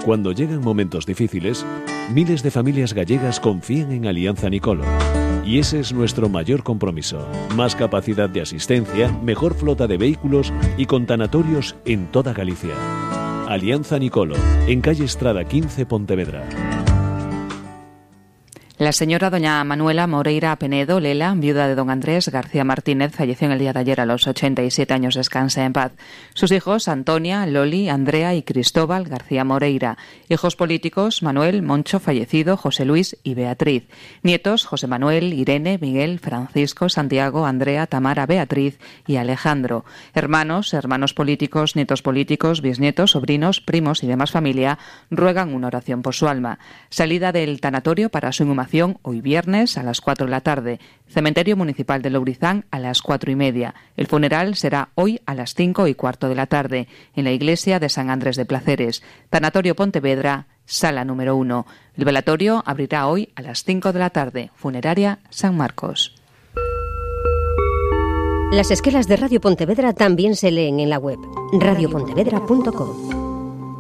Cuando llegan momentos difíciles, miles de familias gallegas confían en Alianza Nicolo. Y ese es nuestro mayor compromiso. Más capacidad de asistencia, mejor flota de vehículos y con tanatorios en toda Galicia. Alianza Nicolo, en calle Estrada 15, Pontevedra. La señora doña Manuela Moreira Penedo Lela, viuda de don Andrés García Martínez, falleció en el día de ayer a los 87 años. Descanse en paz. Sus hijos, Antonia, Loli, Andrea y Cristóbal García Moreira. Hijos políticos, Manuel, Moncho, fallecido, José Luis y Beatriz. Nietos, José Manuel, Irene, Miguel, Francisco, Santiago, Andrea, Tamara, Beatriz y Alejandro. Hermanos políticos, nietos políticos, bisnietos, sobrinos, primos y demás familia ruegan una oración por su alma. Salida del tanatorio para su inhumación hoy viernes a las 4 de la tarde. Cementerio Municipal de Lourizán a las 4:30. El funeral será hoy a las 5:15 de la tarde en la iglesia de San Andrés de Placeres. Tanatorio Pontevedra, sala número 1. El velatorio abrirá hoy a las 5 de la tarde. Funeraria San Marcos. Las esquelas de Radio Pontevedra también se leen en la web radiopontevedra.com.